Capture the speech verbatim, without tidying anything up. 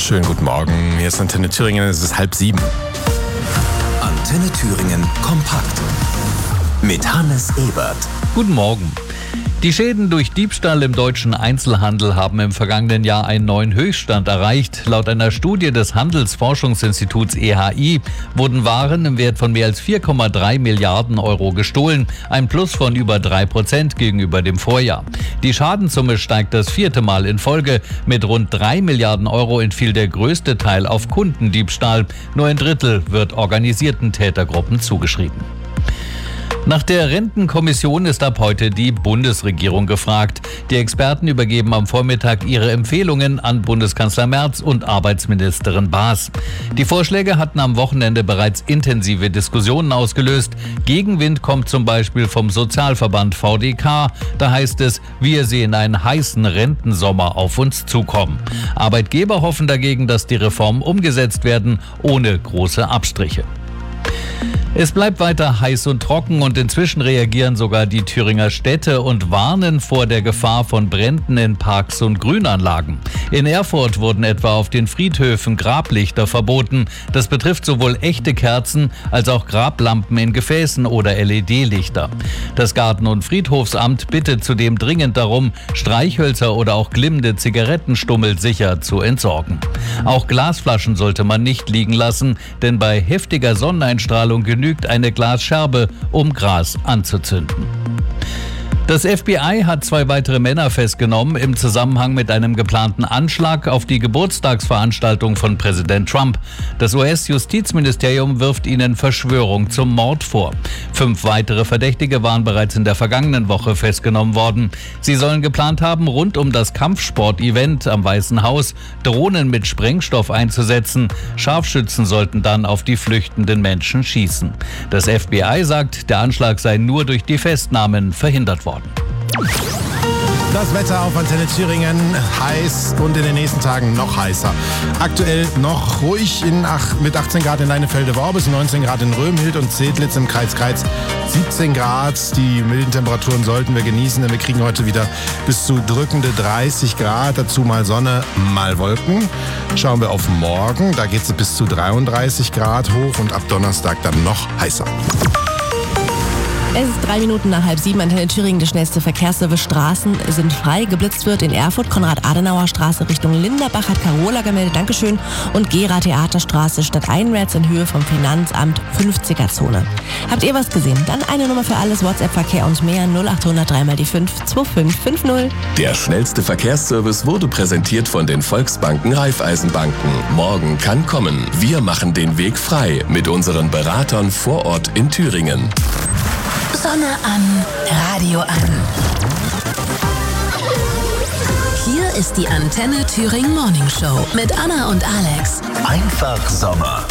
Schönen guten Morgen. Hier ist Antenne Thüringen, es ist halb sieben. Antenne Thüringen kompakt mit Hannes Ebert. Guten Morgen. Die Schäden durch Diebstahl im deutschen Einzelhandel haben im vergangenen Jahr einen neuen Höchststand erreicht. Laut einer Studie des Handelsforschungsinstituts E H I wurden Waren im Wert von mehr als vier Komma drei Milliarden Euro gestohlen. Ein Plus von über drei Prozent gegenüber dem Vorjahr. Die Schadenssumme steigt das vierte Mal in Folge. Mit rund drei Milliarden Euro entfiel der größte Teil auf Kundendiebstahl. Nur ein Drittel wird organisierten Tätergruppen zugeschrieben. Nach der Rentenkommission ist ab heute die Bundesregierung gefragt. Die Experten übergeben am Vormittag ihre Empfehlungen an Bundeskanzler Merz und Arbeitsministerin Baas. Die Vorschläge hatten am Wochenende bereits intensive Diskussionen ausgelöst. Gegenwind kommt zum Beispiel vom Sozialverband V D K. Da heißt es, wir sehen einen heißen Rentensommer auf uns zukommen. Arbeitgeber hoffen dagegen, dass die Reformen umgesetzt werden, ohne große Abstriche. Es bleibt weiter heiß und trocken und inzwischen reagieren sogar die Thüringer Städte und warnen vor der Gefahr von Bränden in Parks und Grünanlagen. In Erfurt wurden etwa auf den Friedhöfen Grablichter verboten. Das betrifft sowohl echte Kerzen als auch Grablampen in Gefäßen oder L E D-Lichter. Das Garten- und Friedhofsamt bittet zudem dringend darum, Streichhölzer oder auch glimmende Zigarettenstummel sicher zu entsorgen. Auch Glasflaschen sollte man nicht liegen lassen, denn bei heftiger Sonneneinstrahlung genügt eine Glasscherbe, um Gras anzuzünden. Das F B I hat zwei weitere Männer festgenommen im Zusammenhang mit einem geplanten Anschlag auf die Geburtstagsveranstaltung von Präsident Trump. Das U S-Justizministerium wirft ihnen Verschwörung zum Mord vor. Fünf weitere Verdächtige waren bereits in der vergangenen Woche festgenommen worden. Sie sollen geplant haben, rund um das Kampfsport-Event am Weißen Haus Drohnen mit Sprengstoff einzusetzen. Scharfschützen sollten dann auf die flüchtenden Menschen schießen. Das F B I sagt, der Anschlag sei nur durch die Festnahmen verhindert worden. Das Wetter auf Antenne Thüringen, heiß und in den nächsten Tagen noch heißer. Aktuell noch ruhig in ach, mit achtzehn Grad in Leinefelde-Worbis, neunzehn Grad in Römhild und Zedlitz im Kreis Kreiz, siebzehn Grad. Die milden Temperaturen sollten wir genießen, denn wir kriegen heute wieder bis zu drückende dreißig Grad. Dazu mal Sonne, mal Wolken. Schauen wir auf morgen, da geht es bis zu dreiunddreißig Grad hoch und ab Donnerstag dann noch heißer. Es ist drei Minuten nach halb sieben. Antenne Thüringen, der schnellste Verkehrsservice. Straßen sind frei. Geblitzt wird in Erfurt, Konrad-Adenauer-Straße Richtung Linderbach, hat Carola gemeldet. Dankeschön. Und Gera-Theaterstraße statt Einwärts in Höhe vom Finanzamt, fünfziger-Zone. Habt ihr was gesehen? Dann eine Nummer für alles, WhatsApp-Verkehr und mehr, null acht hundert drei mal die fünf zwei fünf fünf null. Der schnellste Verkehrsservice wurde präsentiert von den Volksbanken Raiffeisenbanken. Morgen kann kommen. Wir machen den Weg frei mit unseren Beratern vor Ort in Thüringen. Sonne an, Radio an. Hier ist die Antenne Thüringen Morning Show mit Anna und Alex. Einfach Sommer.